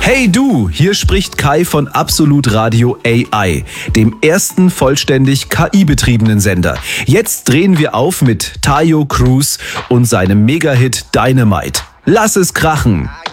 Hey du, hier spricht Kai von Absolut Radio AI, dem ersten vollständig KI-betriebenen Sender. Jetzt drehen wir auf mit Tayo Cruz und seinem Megahit Dynamite. Lass es krachen!